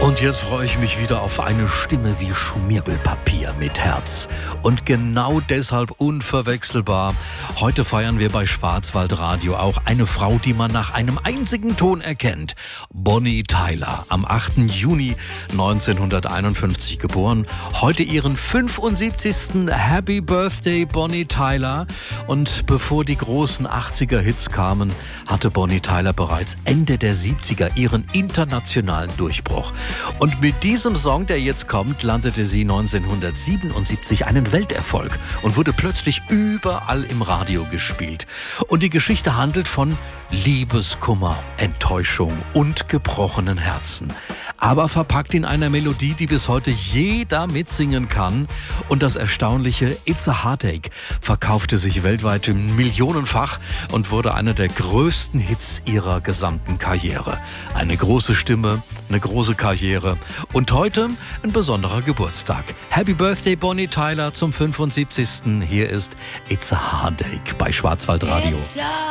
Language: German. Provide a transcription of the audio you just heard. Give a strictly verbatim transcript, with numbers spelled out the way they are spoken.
Und jetzt freue ich mich wieder auf eine Stimme wie Schmirgelpapier mit Herz. Und genau deshalb unverwechselbar. Heute feiern wir bei Schwarzwaldradio auch eine Frau, die man nach einem einzigen Ton erkennt. Bonnie Tyler, am achten Juni neunzehnhunderteinundfünfzig geboren. Heute ihren fünfundsiebzigsten Happy Birthday, Bonnie Tyler. Und bevor die großen achtziger-Hits kamen, hatte Bonnie Tyler bereits Ende der siebziger ihren internationalen Durchbruch. Und mit diesem Song, der jetzt kommt, landete sie neunzehnhundertsiebenundsiebzig einen Welterfolg und wurde plötzlich überall im Radio gespielt. Und die Geschichte handelt von Liebeskummer, Enttäuschung und gebrochenen Herzen. Aber verpackt in einer Melodie, die bis heute jeder mitsingen kann. Und das erstaunliche It's a Heartache verkaufte sich weltweit millionenfach und wurde einer der größten Hits ihrer gesamten Karriere. Eine große Stimme, eine große Karriere und heute ein besonderer Geburtstag. Happy Birthday, Bonnie Tyler, zum fünfundsiebzigsten Hier ist It's a Heartache bei Schwarzwaldradio.